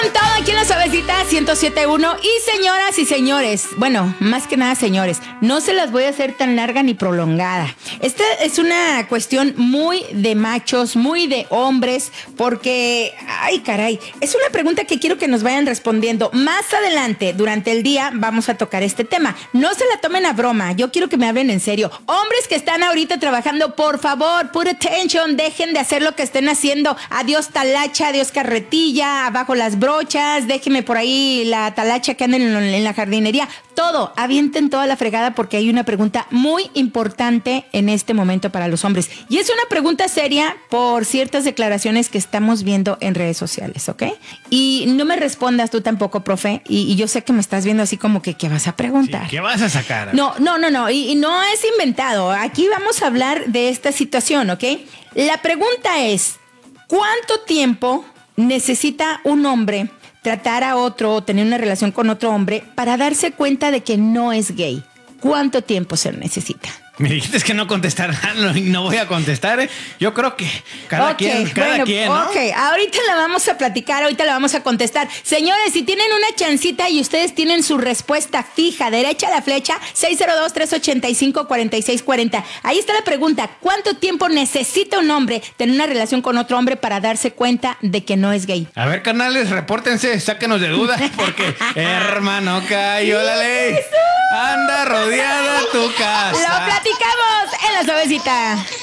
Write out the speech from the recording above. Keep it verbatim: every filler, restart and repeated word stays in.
Todo aquí en la Suavecita ciento siete punto uno. Y señoras y señores, bueno, más que nada señores, no se las voy a hacer tan larga ni prolongada. Esta es una cuestión muy de machos, muy de hombres, porque, ay caray, es una pregunta que quiero que nos vayan respondiendo. Más adelante, durante el día, vamos a tocar este tema. No se la tomen a broma, yo quiero que me hablen en serio. Hombres que están ahorita trabajando, por favor, put attention, dejen de hacer lo que estén haciendo. Adiós talacha, adiós carretilla, abajo las brochas, déjenme por ahí la talacha que anda en, en la jardinería. Todo, avienten toda la fregada porque hay una pregunta muy importante en este momento para los hombres. Y es una pregunta seria por ciertas declaraciones que estamos viendo en redes sociales, ¿ok? Y no me respondas tú tampoco, profe. Y, y yo sé que me estás viendo así como que, ¿qué vas a preguntar? Sí, ¿qué vas a sacar? No, no, no, no. Y, y no es inventado. Aquí vamos a hablar de esta situación, ¿ok? La pregunta es, ¿cuánto tiempo necesita un hombre tratar a otro o tener una relación con otro hombre para darse cuenta de que no es gay? ¿Cuánto tiempo se necesita? Me dijiste que no contestara, no, no voy a contestar. ¿eh? Yo creo que cada okay, quien, cada bueno, quien, ¿no? Ok, ahorita la vamos a platicar, ahorita la vamos a contestar. Señores, si tienen una chancita y ustedes tienen su respuesta fija, derecha a la flecha, seis cero dos, tres ocho cinco, cuatro seis cuatro cero. Ahí está la pregunta, ¿cuánto tiempo necesita un hombre tener una relación con otro hombre para darse cuenta de que no es gay? A ver, canales, repórtense, sáquenos de duda, porque, hermano, cayó la ley. Anda rodeada tu casa. Lo platicamos en la Suavecita.